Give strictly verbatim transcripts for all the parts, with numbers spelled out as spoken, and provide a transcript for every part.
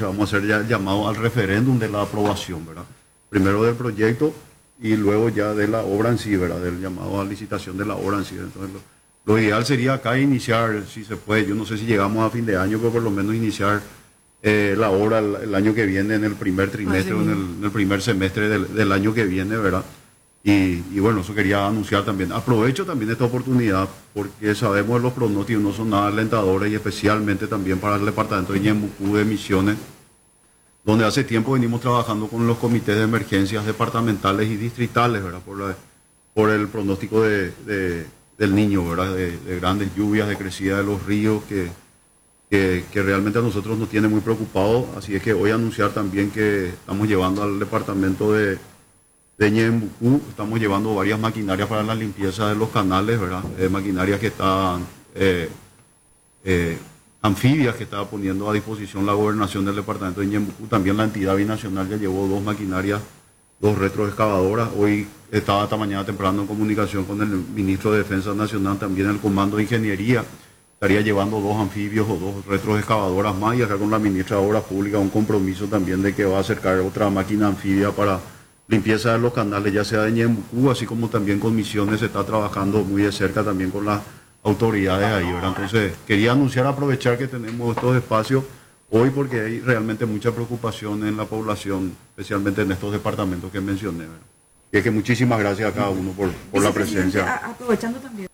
Entonces vamos a hacer ya el llamado al referéndum de la aprobación, ¿verdad? Primero del proyecto y luego ya de la obra en sí, ¿verdad? Del llamado a licitación de la obra en sí. Entonces, lo, lo ideal sería acá iniciar, si se puede, yo no sé si llegamos a fin de año, pero por lo menos iniciar eh, la obra el, el año que viene, en el primer trimestre, o en el, en el primer semestre del, del año que viene, ¿verdad? Y, y bueno, eso quería anunciar también. Aprovecho también esta oportunidad porque sabemos que los pronósticos no son nada alentadores y especialmente también para el departamento de Ñembucú de Misiones, donde hace tiempo venimos trabajando con los comités de emergencias departamentales y distritales, ¿verdad? Por, la, por el pronóstico de, de, del niño, ¿verdad? De, de grandes lluvias, de crecida de los ríos, que, que, que realmente a nosotros nos tiene muy preocupados. Así es que voy a anunciar también que estamos llevando al departamento de, de Ñembucú, estamos llevando varias maquinarias para la limpieza de los canales, ¿verdad? Eh, maquinarias que están... Eh, eh, anfibias que estaba poniendo a disposición la gobernación del departamento de Ñembucú. También la entidad binacional ya llevó dos maquinarias, dos retroexcavadoras. Hoy estaba esta mañana temprano en comunicación con el ministro de Defensa Nacional, también el Comando de Ingeniería. Estaría llevando dos anfibios o dos retroexcavadoras más, y acá con la ministra de Obras Públicas un compromiso también de que va a acercar otra máquina anfibia para limpieza de los canales, ya sea de Ñembucú, así como también con Misiones se está trabajando muy de cerca también con la autoridades ahí, ¿verdad? Entonces, quería anunciar, aprovechar que tenemos estos espacios hoy porque hay realmente mucha preocupación en la población, especialmente en estos departamentos que mencioné, ¿verdad? Y es que muchísimas gracias a cada uno por, por la presencia. Aprovechando también.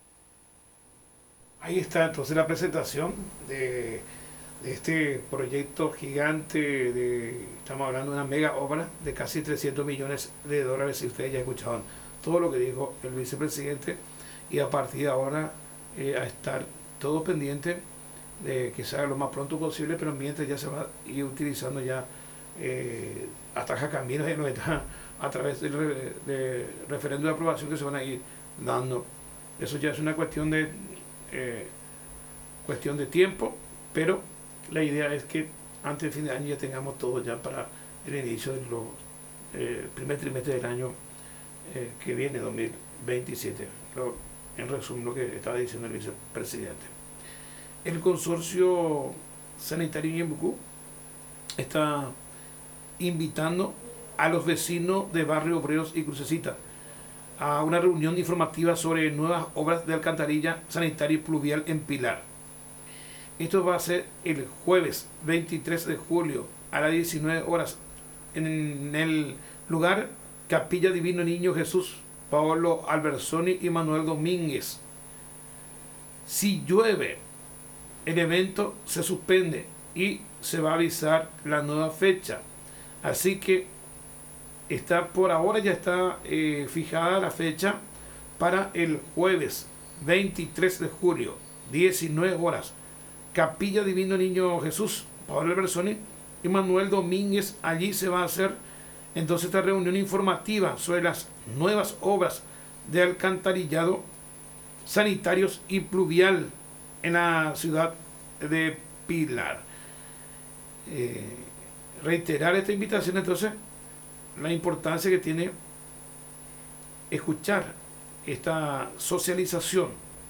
Ahí está entonces la presentación de, de este proyecto gigante, de, estamos hablando de una mega obra de casi trescientos millones de dólares, si ustedes ya escucharon todo lo que dijo el vicepresidente. Y a partir de ahora eh, a estar todo pendiente de que se haga lo más pronto posible, pero mientras ya se va a ir utilizando ya eh, hasta caminos ya no está, a través del re, de referéndum de aprobación que se van a ir dando. Eso ya es una cuestión de eh, cuestión de tiempo, pero la idea es que antes del fin de año ya tengamos todo ya para el inicio del eh, primer trimestre del año eh, que viene, dos mil veintisiete. Pero, en resumen, lo que estaba diciendo el vicepresidente. El consorcio sanitario Ñembucú está invitando a los vecinos de Barrio Obreros y Crucecita a una reunión informativa sobre nuevas obras de alcantarilla sanitaria y pluvial en Pilar. Esto va a ser el jueves veintitrés de julio a las diecinueve horas en el lugar Capilla Divino Niño Jesús, Paolo Albersoni y Manuel Domínguez. Si llueve, el evento se suspende y se va a avisar la nueva fecha. Así que está por ahora ya está eh, fijada la fecha para el jueves veintitrés de julio, diecinueve horas. Capilla Divino Niño Jesús, Paolo Albersoni y Manuel Domínguez. Allí se va a hacer entonces esta reunión informativa sobre las nuevas obras de alcantarillado sanitarios y pluvial en la ciudad de Pilar. Eh, reiterar esta invitación entonces, la importancia que tiene escuchar esta socialización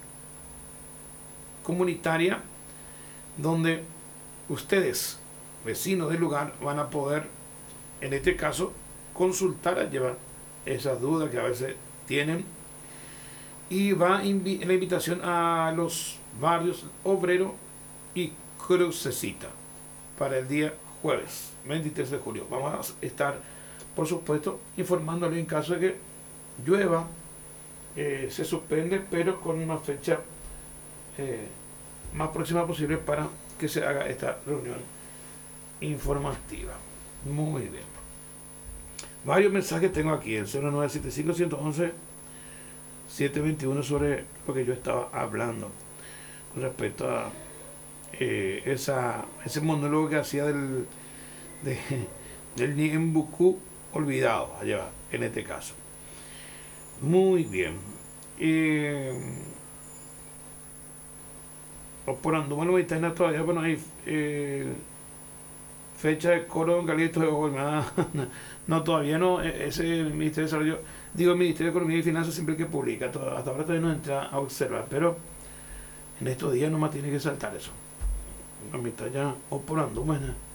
comunitaria donde ustedes, vecinos del lugar, van a poder, en este caso, consultar a llevar esas dudas que a veces tienen, y va invi- la invitación a los barrios Obrero y Crucecita para el día jueves veintitrés de julio. Vamos a estar, por supuesto, informándole en caso de que llueva, eh, se suspende, pero con una fecha eh, más próxima posible para que se haga esta reunión informativa. Muy bien. Varios mensajes tengo aquí, el cero nueve siete cinco, uno uno uno, siete dos uno, sobre lo que yo estaba hablando con respecto a eh, esa, ese monólogo que hacía del, de, del Ñembucú olvidado, allá en este caso. Muy bien. Eh, por Andúmalo Vitaina todavía, bueno, hay eh, fecha de coro en Galito de hoy, no, todavía no, ese Ministerio de Desarrollo, digo, el Ministerio de Economía y Finanzas siempre que publica, hasta ahora todavía no entra a observar, pero en estos días nomás tiene que saltar eso. La mitad ya oporando, bueno.